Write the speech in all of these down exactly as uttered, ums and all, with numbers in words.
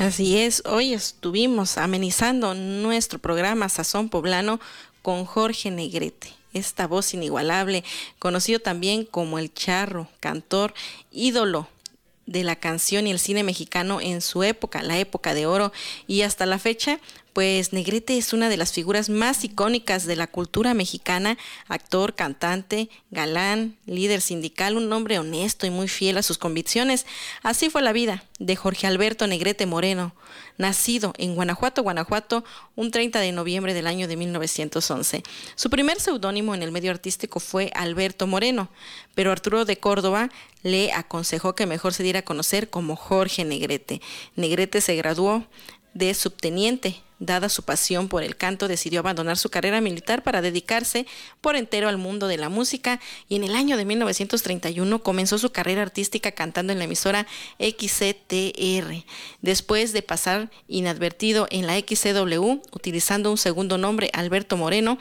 Así es, hoy estuvimos amenizando nuestro programa Sazón Poblano con Jorge Negrete, esta voz inigualable, conocido también como el Charro, cantor, ídolo de la canción y el cine mexicano en su época, la época de oro, y hasta la fecha, pues Negrete es una de las figuras más icónicas de la cultura mexicana, actor, cantante, galán, líder sindical, un hombre honesto y muy fiel a sus convicciones. Así fue la vida de Jorge Alberto Negrete Moreno, nacido en Guanajuato, Guanajuato, un treinta de noviembre del año de mil novecientos once. Su primer seudónimo en el medio artístico fue Alberto Moreno, pero Arturo de Córdoba le aconsejó que mejor se diera a conocer como Jorge Negrete. Negrete se graduó de subteniente. Dada su pasión por el canto, decidió abandonar su carrera militar para dedicarse por entero al mundo de la música, y en el año de mil novecientos treinta y uno comenzó su carrera artística cantando en la emisora X C T R. Después de pasar inadvertido en la X C W, utilizando un segundo nombre, Alberto Moreno,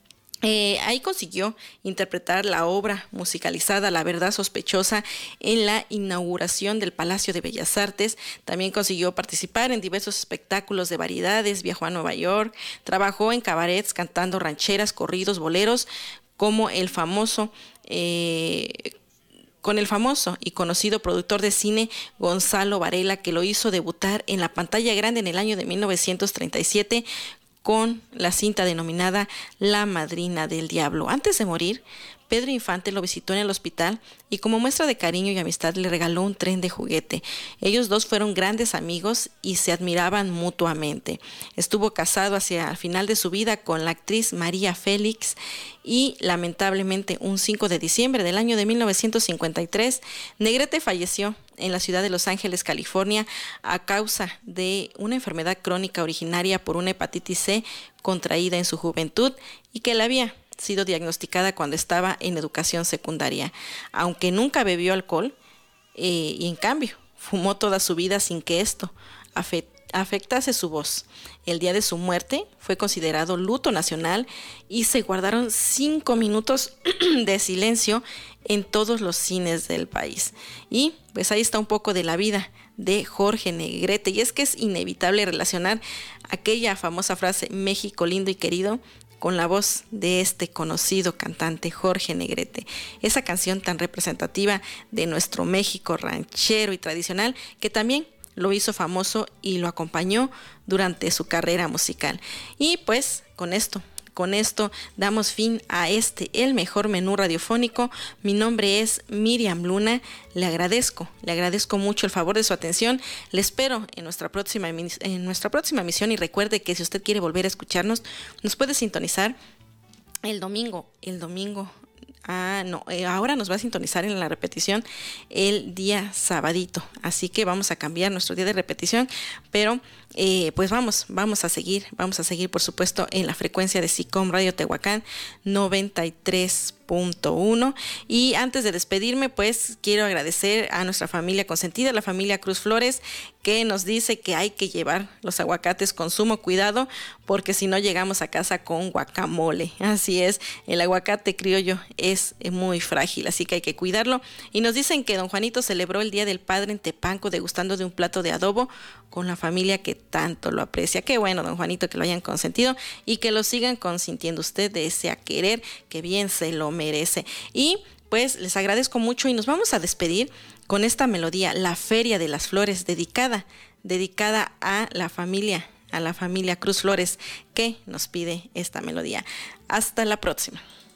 Eh, ahí consiguió interpretar la obra musicalizada La Verdad Sospechosa en la inauguración del Palacio de Bellas Artes. También consiguió participar en diversos espectáculos de variedades, viajó a Nueva York, trabajó en cabarets cantando rancheras, corridos, boleros, como el famoso... Eh, con el famoso y conocido productor de cine Gonzalo Varela, que lo hizo debutar en la pantalla grande en el año de mil novecientos treinta y siete con la cinta denominada La Madrina del Diablo. Antes de morir, Pedro Infante lo visitó en el hospital y como muestra de cariño y amistad le regaló un tren de juguete. Ellos dos fueron grandes amigos y se admiraban mutuamente. Estuvo casado hacia el final de su vida con la actriz María Félix y lamentablemente un cinco de diciembre del año de mil novecientos cincuenta y tres, Negrete falleció en la ciudad de Los Ángeles, California, a causa de una enfermedad crónica originaria por una hepatitis C contraída en su juventud y que le había sido diagnosticada cuando estaba en educación secundaria. Aunque nunca bebió alcohol, eh, y en cambio fumó toda su vida sin que esto afecte afectase su voz. El día de su muerte fue considerado luto nacional y se guardaron cinco minutos de silencio en todos los cines del país. Y pues ahí está un poco de la vida de Jorge Negrete, y es que es inevitable relacionar aquella famosa frase México lindo y querido con la voz de este conocido cantante Jorge Negrete, esa canción tan representativa de nuestro México ranchero y tradicional, que también lo hizo famoso y lo acompañó durante su carrera musical. Y pues con esto, con esto damos fin a este, el mejor menú radiofónico. Mi nombre es Miriam Luna, le agradezco, le agradezco mucho el favor de su atención. Le espero en nuestra próxima, en nuestra próxima emisión, y recuerde que si usted quiere volver a escucharnos, nos puede sintonizar el domingo, el domingo. Ah, no, eh, ahora nos va a sintonizar en la repetición el día sabadito, así que vamos a cambiar nuestro día de repetición, pero eh, pues vamos, vamos a seguir, vamos a seguir por supuesto en la frecuencia de SICOM Radio Tehuacán noventa y tres punto uno. Y antes de despedirme, pues quiero agradecer a nuestra familia consentida, la familia Cruz Flores, que nos dice que hay que llevar los aguacates con sumo cuidado, porque si no llegamos a casa con guacamole. Así es, el aguacate criollo es muy frágil, así que hay que cuidarlo. Y nos dicen que don Juanito celebró el Día del Padre en Tepanco degustando de un plato de adobo con la familia que tanto lo aprecia. Qué bueno, don Juanito, que lo hayan consentido y que lo sigan consintiendo usted de ese a querer, que bien se lo merece. Y pues les agradezco mucho y nos vamos a despedir con esta melodía, La Feria de las Flores, dedicada, dedicada a la familia, a la familia Cruz Flores, que nos pide esta melodía. Hasta la próxima.